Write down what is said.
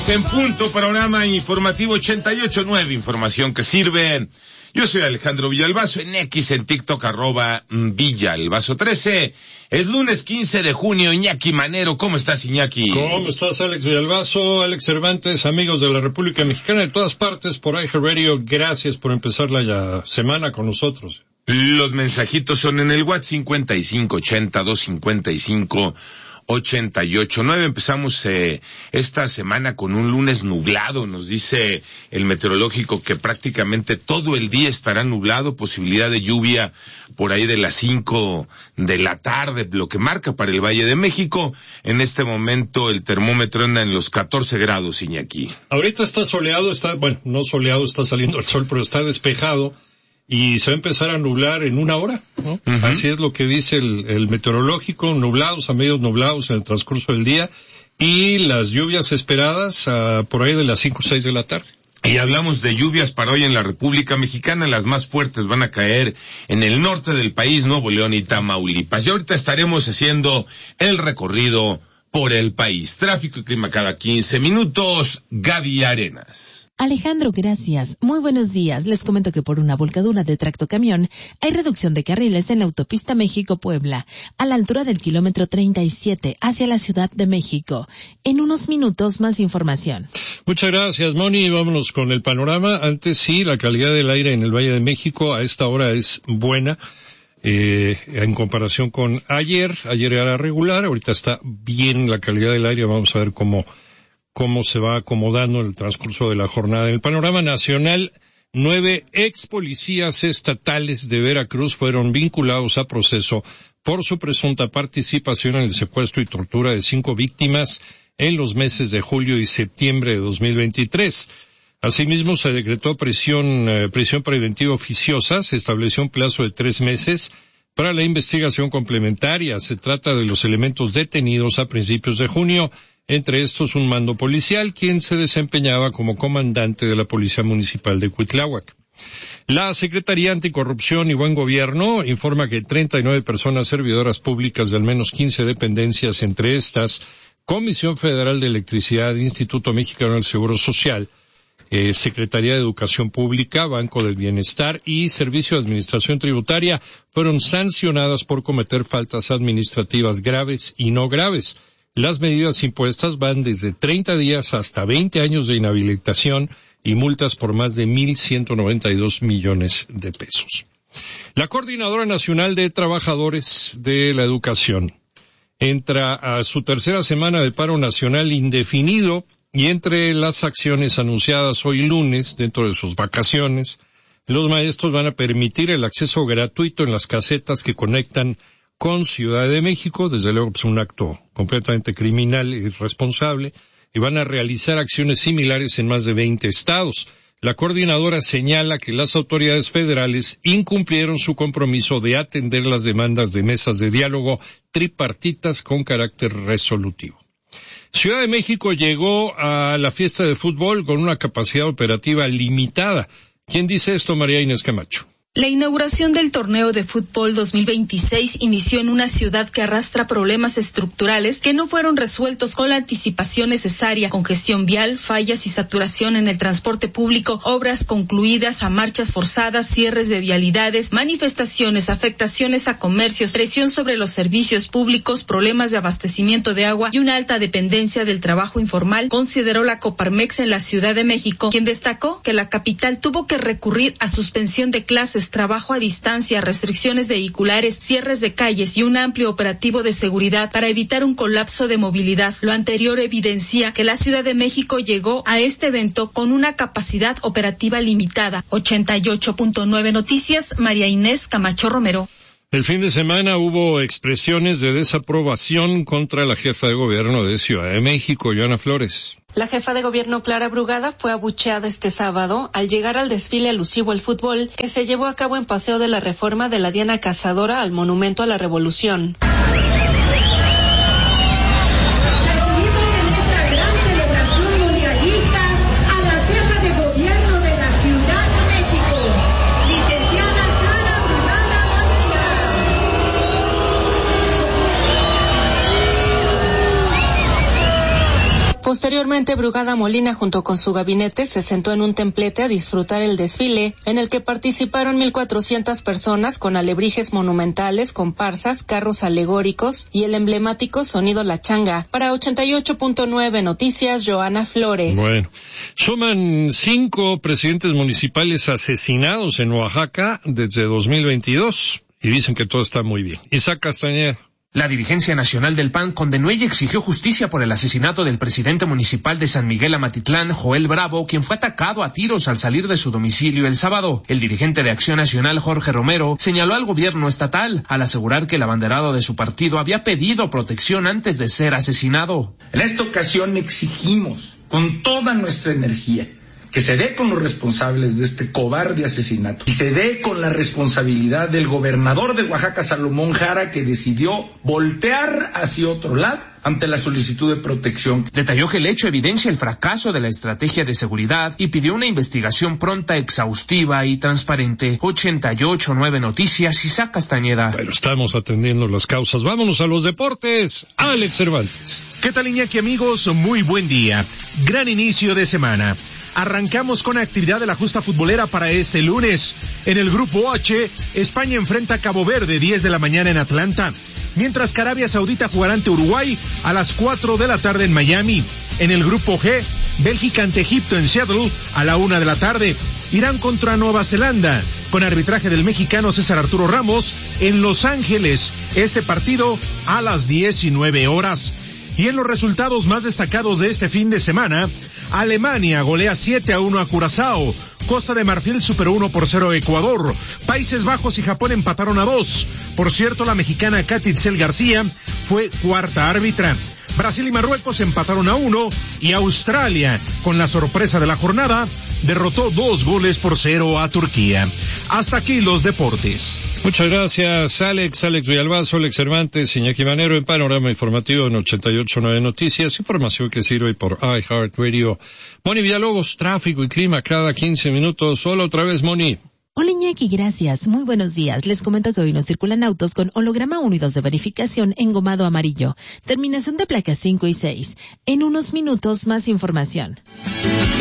6 en punto, panorama informativo 88.9, información que sirve. Yo soy Alejandro Villalbazo, en X, en TikTok, @Villalbazo13. Es lunes 15 de junio, Iñaki Manero. ¿Cómo estás, Iñaki? ¿Cómo estás, Alex Villalbazo, Alex Cervantes, amigos de la República Mexicana, de todas partes, por iHeartRadio? Gracias por empezar la semana con nosotros. Los mensajitos son en el WhatsApp 5580-255-88.9. Empezamos esta semana con un lunes nublado. Nos dice el meteorológico que prácticamente todo el día estará nublado, posibilidad de lluvia por ahí de las 5 de la tarde, lo que marca para el Valle de México. En este momento el termómetro anda en los 14 grados, Iñaki. Ahorita está soleado, no soleado, está saliendo el sol, pero está despejado. Y se va a empezar a nublar en una hora, ¿no? Uh-huh. Así es lo que dice el meteorológico, nublados a medios nublados en el transcurso del día, y las lluvias esperadas por ahí de las 5 o 6 de la tarde. Y hablamos de lluvias para hoy en la República Mexicana. Las más fuertes van a caer en el norte del país, Nuevo León y Tamaulipas. Y ahorita estaremos haciendo el recorrido por el país. Tráfico y clima cada 15 minutos. Gaby Arenas. Alejandro, gracias. Muy buenos días. Les comento que por una volcadura de tractocamión hay reducción de carriles en la autopista México-Puebla, a la altura del kilómetro 37, hacia la Ciudad de México. En unos minutos, más información. Muchas gracias, Moni. Vámonos con el panorama. Antes sí, la calidad del aire en el Valle de México a esta hora es buena. En comparación con ayer era regular, ahorita está bien la calidad del aire. Vamos a ver cómo se va acomodando en el transcurso de la jornada. En el panorama nacional, 9 ex policías estatales de Veracruz fueron vinculados a proceso por su presunta participación en el secuestro y tortura de 5 víctimas en los meses de julio y septiembre de 2023. Asimismo, se decretó prisión preventiva oficiosa. Se estableció un plazo de 3 meses para la investigación complementaria. Se trata de los elementos detenidos a principios de junio, entre estos un mando policial, quien se desempeñaba como comandante de la Policía Municipal de Cuitláhuac. La Secretaría Anticorrupción y Buen Gobierno informa que 39 personas servidoras públicas de al menos 15 dependencias, entre estas Comisión Federal de Electricidad, Instituto Mexicano del Seguro Social, Secretaría de Educación Pública, Banco del Bienestar y Servicio de Administración Tributaria, fueron sancionadas por cometer faltas administrativas graves y no graves. Las medidas impuestas van desde 30 días hasta 20 años de inhabilitación y multas por más de 1,192 millones de pesos. La Coordinadora Nacional de Trabajadores de la Educación entra a su tercera semana de paro nacional indefinido, y entre las acciones anunciadas hoy lunes, dentro de sus vacaciones, los maestros van a permitir el acceso gratuito en las casetas que conectan con Ciudad de México. Desde luego, pues un acto completamente criminal y irresponsable, y van a realizar acciones similares en más de 20 estados. La coordinadora señala que las autoridades federales incumplieron su compromiso de atender las demandas de mesas de diálogo tripartitas con carácter resolutivo. Ciudad de México llegó a la fiesta de fútbol con una capacidad operativa limitada. ¿Quién dice esto? María Inés Camacho. La inauguración del torneo de fútbol 2026 inició en una ciudad que arrastra problemas estructurales que no fueron resueltos con la anticipación necesaria, congestión vial, fallas y saturación en el transporte público, obras concluidas a marchas forzadas, cierres de vialidades, manifestaciones, afectaciones a comercios, presión sobre los servicios públicos, problemas de abastecimiento de agua y una alta dependencia del trabajo informal, consideró la Coparmex en la Ciudad de México, quien destacó que la capital tuvo que recurrir a suspensión de clases, trabajo a distancia, restricciones vehiculares, cierres de calles y un amplio operativo de seguridad para evitar un colapso de movilidad. Lo anterior evidencia que la Ciudad de México llegó a este evento con una capacidad operativa limitada. 88.9 Noticias, María Inés Camacho Romero. El fin de semana hubo expresiones de desaprobación contra la jefa de gobierno de Ciudad de México, Johanna Flores. La jefa de gobierno Clara Brugada fue abucheada este sábado al llegar al desfile alusivo al fútbol que se llevó a cabo en Paseo de la Reforma de la Diana Cazadora al Monumento a la Revolución. Posteriormente, Brugada Molina junto con su gabinete se sentó en un templete a disfrutar el desfile, en el que participaron 1,400 personas con alebrijes monumentales, comparsas, carros alegóricos y el emblemático sonido La Changa. Para 88.9 Noticias, Joana Flores. Bueno, suman 5 presidentes municipales asesinados en Oaxaca desde 2022 y dicen que todo está muy bien. Isaac Castañeda. La dirigencia nacional del PAN condenó y exigió justicia por el asesinato del presidente municipal de San Miguel Amatitlán, Joel Bravo, quien fue atacado a tiros al salir de su domicilio el sábado. El dirigente de Acción Nacional, Jorge Romero, señaló al gobierno estatal al asegurar que el abanderado de su partido había pedido protección antes de ser asesinado. En esta ocasión exigimos con toda nuestra energía que se dé con los responsables de este cobarde asesinato y se dé con la responsabilidad del gobernador de Oaxaca, Salomón Jara, que decidió voltear hacia otro lado ante la solicitud de protección. Detalló que el hecho evidencia el fracaso de la estrategia de seguridad y pidió una investigación pronta, exhaustiva y transparente. 88.9 Noticias, Isaac Castañeda. Pero estamos atendiendo las causas. Vámonos a los deportes. Alex Cervantes. ¿Qué tal, Iñaki, amigos? Muy buen día. Gran inicio de semana. Arrancamos con actividad de la justa futbolera para este lunes. En el grupo H, España enfrenta a Cabo Verde 10 de la mañana en Atlanta, mientras que Arabia Saudita jugará ante Uruguay a las 4 de la tarde en Miami. En el grupo G, Bélgica ante Egipto en Seattle a la 1 de la tarde. Irán contra Nueva Zelanda, con arbitraje del mexicano César Arturo Ramos en Los Ángeles. Este partido a las 19 horas. Y en los resultados más destacados de este fin de semana, Alemania golea 7-1 a Curazao, Costa de Marfil superó 1-0 a Ecuador, Países Bajos y Japón empataron a 2. Por cierto, la mexicana Katy Itzel García fue cuarta árbitra. Brasil y Marruecos empataron a 1 y Australia, con la sorpresa de la jornada, derrotó 2-0 a Turquía. Hasta aquí los deportes. Muchas gracias, Alex Villalbazo, Alex Cervantes, Iñaki Manero en Panorama Informativo en 88.9 Noticias, información que sirve por iHeartRadio. Moni Villalobos, tráfico y clima cada 15 minutos. Hola otra vez, Moni. Hola Iñaki, gracias. Muy buenos días. Les comento que hoy nos circulan autos con holograma 1 y 2 de verificación engomado amarillo. Terminación de placas 5 y 6. En unos minutos más información.